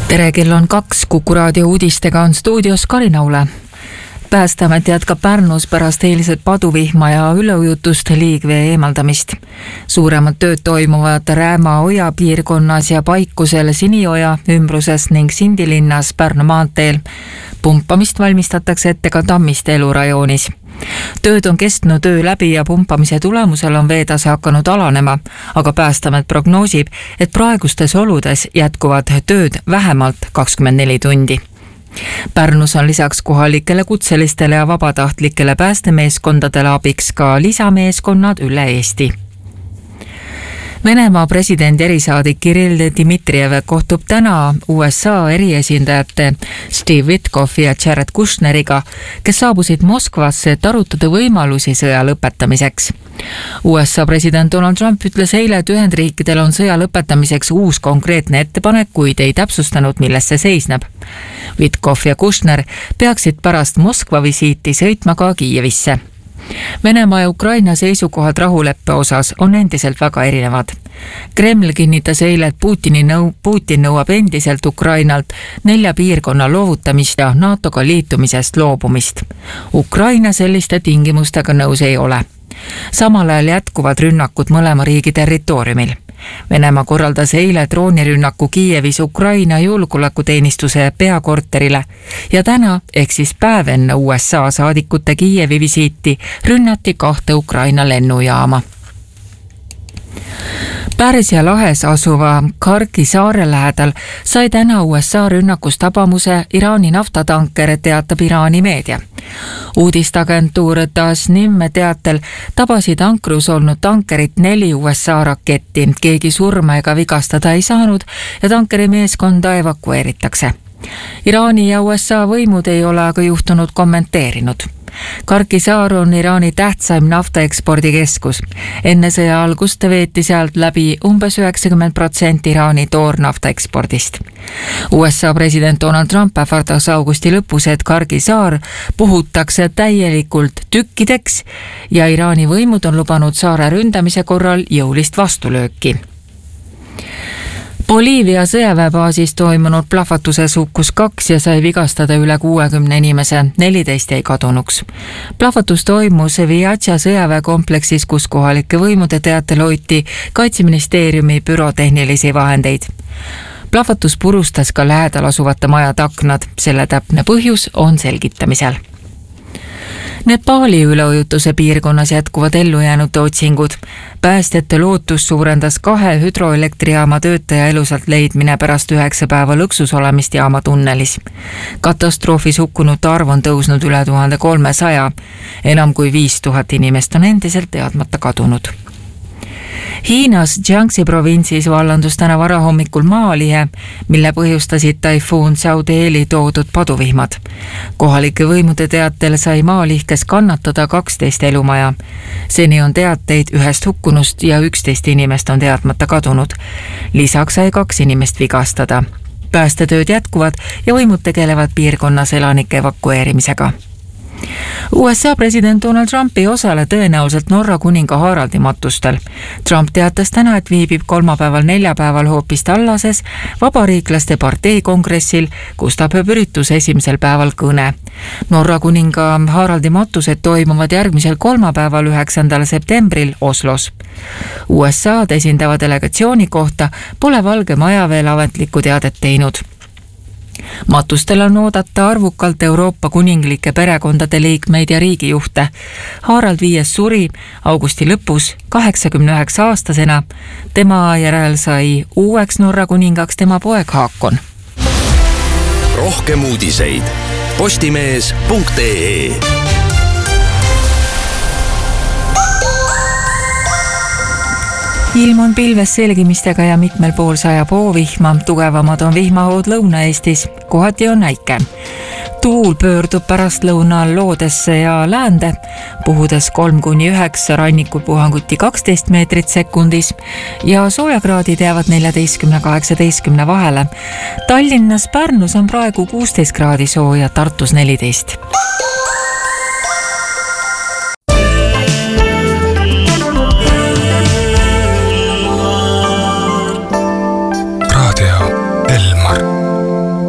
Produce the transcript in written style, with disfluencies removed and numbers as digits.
Tere, kell on 2, Kuku raadio uudistega on stuudios Karin Aule. Päästeamet jätkab Pärnus pärast eilset paduvihma ja üleujutuste liigvee eemaldamist. Suuremad tööd toimuvad Rääma-Oja piirkonnas ja Paikusel Sinioja ümbruses ning Sindilinnas Pärnu maanteel. Pumpamist valmistatakse ette ka Tammiste elurajoonis. Tööd on kestnud öö läbi ja pumpamise tulemusel on veetase hakanud alanema, aga Päästeamet prognoosib, et praegustes oludes jätkuvad tööd vähemalt 24 tundi. Pärnus on lisaks kohalikele kutselistele ja vabatahtlikele päästemeeskondadele abiks ka lisameeskonnad üle Eesti. Venemaa presidendi erisaadik Kirill Dmitrijev kohtub täna USA eriesindajate Steve Witkoff ja Jared Kushneriga, kes saabusid Moskvasse, et arutada võimalusi sõja lõpetamiseks. USA president Donald Trump ütles eile, et Ühendriikidel on sõja lõpetamiseks uus konkreetne ettepanek, kuid ei täpsustanud, milles see seisneb. Witkoff ja Kushner peaksid pärast Moskva visiiti sõitma ka Kiievisse. Venemaa ja Ukraina seisukohad rahuleppe osas on endiselt väga erinevad. Kreml kinnitas eile, et Putin nõuab endiselt Ukrainalt 4 piirkonna loovutamist ja NATOga liitumisest loobumist. Ukraina selliste tingimustega nõus ei ole. Samal ajal jätkuvad rünnakud mõlema riigi territooriumil. Venemaa korraldas eile droonirünnaku Kiievis Ukraina julgeolekuteenistuse peakorterile ja täna, ehk siis päev enne USA saadikute Kiievi visiiti, rünnati 2 Ukraina lennujaama. Pärsia lahes asuva Kargi saare lähedal sai täna USA rünnakus tabamuse Iraani naftatanker, teatab Iraani meedia. Uudistagentuur Tasnim teatel tabasid ankrus olnud tankerit 4 USA raketti. Keegi surma ega vigastada ei saanud ja tankeri meeskonda evakueeritakse. Iraani ja USA võimud ei ole aga juhtunud kommenteerinud. Kargi saar on Iraani tähtsaim naftaekspordikeskus. Enne sõja algust veeti sealt läbi umbes 90% Iraani toornafta ekspordist. USA president Donald Trump ähvardas augusti lõpus, et Kargi saar puhutakse täielikult tükkideks ja Iraani võimud on lubanud saare ründamise korral jõulist vastulööki. Boliivia sõjaväebaasis toimunud plahvatuses hukkus 2 ja sai vigastada üle 60 inimese, 14 jäi kadunuks. Plahvatus toimus Viatša sõjaväekompleksis, kus kohalike võimude teatel hoiti Kaitseministeeriumi bürotehnilisi vahendeid. Plahvatus purustas ka lähedal asuvate majade aknad, selle täpne põhjus on selgitamisel. Nepaali üleujutuse piirkonnas jätkuvad ellujäänute otsingud. Päästjate lootus suurendas 2 hüdroelektrijaama töötaja elusalt leidmine pärast 9 päeva lõksus olemist jaama tunnelis. Katastroofis hukkunute arv on tõusnud üle 1300. Enam kui 5000 inimest on endiselt teadmata kadunud. Hiinas Jiangxi provintsis vallandus täna varahommikul maalihe, mille põhjustasid taifuun Saudeli toodud paduvihmad. Kohalike võimude teatel sai maalihkes kannatada 12 elumaja. Seni on teateid 1 hukkunust ja 11 inimest on teadmata kadunud. Lisaks sai 2 inimest vigastada. Päästetööd jätkuvad ja võimud tegelevad piirkonnas elanike evakueerimisega. USA president Donald Trump ei osale tõenäoliselt Norra kuninga Haraldi matustel. Trump teatas täna, et viibib kolmapäeval, neljapäeval hoopis Tallases vabariiklaste partei kongressil, kus ta peab ürituse esimesel päeval kõne. Norra kuninga Haraldi matused toimuvad järgmisel kolmapäeval 9. septembril Oslos. USA-d esindava delegatsiooni kohta pole Valge Maja veel ametlikku teadet teinud. Matustel on oodata arvukalt Euroopa kuninglike perekondade liikmeid ja riigijuhte. Harald V suri augusti lõpus 89-aastasena. Tema järel sai uueks Norra kuningaks tema poeg Haakon. Rohkem uudiseid postimees.ee. Ilm on pilves selgimistega ja mitmel pool sajab hoovihma. Tugevamad on vihmahood Lõuna-Eestis, kohati on näike. Tuul pöördub pärastlõunal loodesse ja läände, puhudes 3–9, rannikul puhanguti 12 meetrit sekundis ja soojakraadid jäävad 14–18 vahele. Tallinnas Pärnus on praegu 16 kraadi sooja, Tartus 14. Elmar.